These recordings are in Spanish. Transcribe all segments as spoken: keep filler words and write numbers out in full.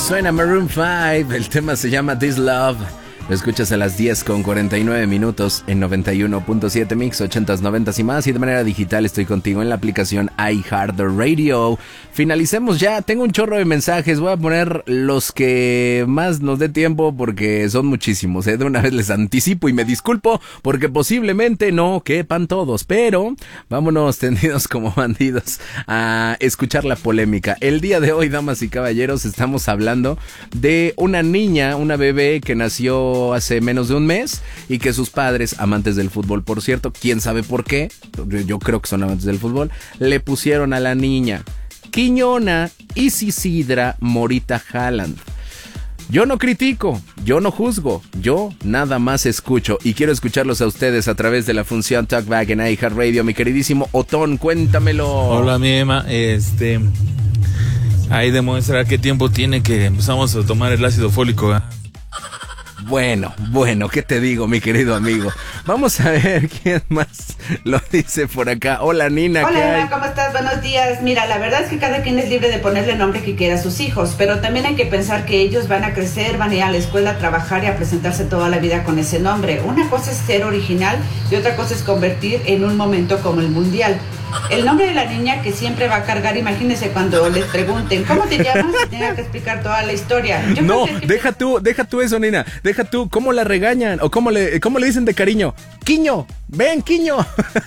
Suena Maroon five, el tema se llama This Love. Lo escuchas a las diez con cuarenta y nueve minutos en noventa y uno punto siete Mix, ochentas, noventas y más. Y de manera digital estoy contigo en la aplicación iHeartRadio. Finalicemos ya, tengo un chorro de mensajes. Voy a poner los que más nos dé tiempo porque son muchísimos, ¿eh? De una vez les anticipo y me disculpo porque posiblemente no quepan todos. Pero vámonos tendidos como bandidos a escuchar la polémica. El día de hoy, damas y caballeros, estamos hablando de una niña, una bebé que nació hace menos de un mes y que sus padres, amantes del fútbol, por cierto, quién sabe por qué, yo creo que son amantes del fútbol, le pusieron a la niña Quiñona Isidra Morita Haaland. Yo no critico, yo no juzgo, yo nada más escucho y quiero escucharlos a ustedes a través de la función Talkback en iHeartRadio. Mi queridísimo Otón, cuéntamelo. Hola, mi Emma, este... ahí demuestra qué tiempo tiene que empezamos a tomar el ácido fólico, ¿eh? Bueno, bueno, ¿qué te digo, mi querido amigo? Vamos a ver quién más lo dice por acá. Hola, Nina. Hola, Emma, ¿cómo estás? Buenos días. Mira, la verdad es que cada quien es libre de ponerle el nombre que quiera a sus hijos, pero también hay que pensar que ellos van a crecer, van a ir a la escuela a trabajar y a presentarse toda la vida con ese nombre. Una cosa es ser original y otra cosa es convertir en un momento como el Mundial. El nombre de la niña que siempre va a cargar, imagínense cuando les pregunten ¿cómo te llamas? Y tenga que explicar toda la historia. Yo no, que... deja tú, deja tú eso, Nina. Deja tú, ¿cómo la regañan? O cómo le, cómo le dicen de cariño. Quiño, ven, Quiño.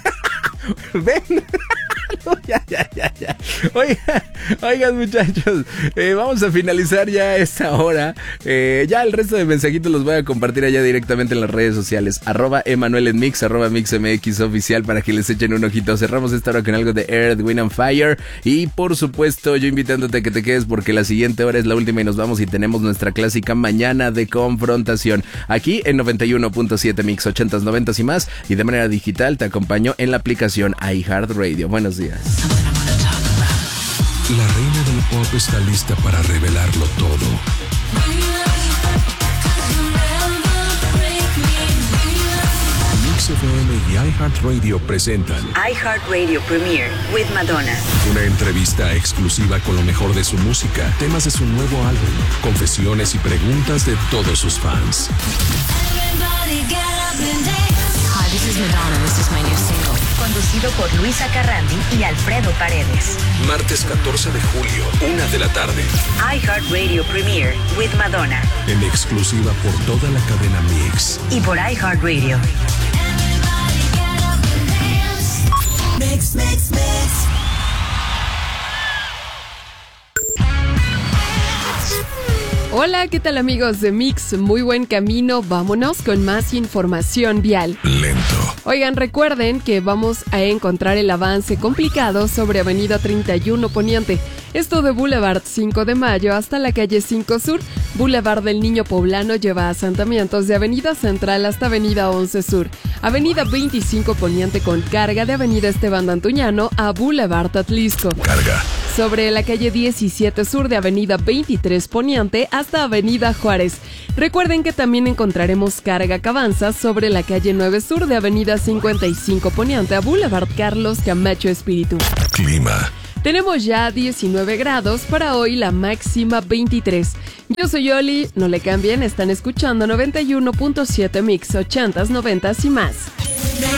Ven. No, ya, ya, ya, ya. Oigan, oigan muchachos, eh, vamos a finalizar ya esta hora. Eh, ya el resto de mensajitos los voy a compartir allá directamente en las redes sociales. Arroba Emanuel en Mix, arroba MixMX oficial para que les echen un ojito. Cerramos esta hora con algo de Earth, Wind and Fire. Y por supuesto, yo invitándote a que te quedes porque la siguiente hora es la última y nos vamos y tenemos nuestra clásica mañana de confrontación. Aquí en noventa y uno punto siete Mix, ochentas, noventas y más. Y de manera digital te acompaño en la aplicación iHeartRadio. Buenos días. La reina del pop está lista para revelarlo todo. Mix F M y iHeartRadio presentan iHeartRadio Premiere with Madonna. Una entrevista exclusiva con lo mejor de su música, temas de su nuevo álbum, confesiones y preguntas de todos sus fans. Hi, this is Madonna. This is my new single. Conducido por Luisa Carrandi y Alfredo Paredes. Martes catorce de julio, una de la tarde. iHeartRadio Premiere with Madonna. En exclusiva por toda la cadena Mix. Y por iHeartRadio. Mix, mix, mix. Hola, ¿qué tal amigos de Mix? Muy buen camino, vámonos con más información vial. Lento. Oigan, recuerden que vamos a encontrar el avance complicado sobre Avenida treinta y uno Poniente. Esto de Boulevard cinco de Mayo hasta la calle cinco Sur. Boulevard del Niño Poblano lleva asentamientos de Avenida Central hasta Avenida once Sur. Avenida veinticinco Poniente con carga de Avenida Esteban de Antuñano a Boulevard Atlisco. Carga. Sobre la calle diecisiete Sur de Avenida veintitrés Poniente hasta Avenida Juárez. Recuerden que también encontraremos carga que avanza sobre la calle nueve Sur de Avenida cincuenta y cinco Poniente a Boulevard Carlos Camacho Espíritu. Clima. Tenemos ya diecinueve grados, para hoy la máxima veintitrés. Yo soy Oli, no le cambien, están escuchando noventa y uno punto siete Mix, ochentas, noventas y más.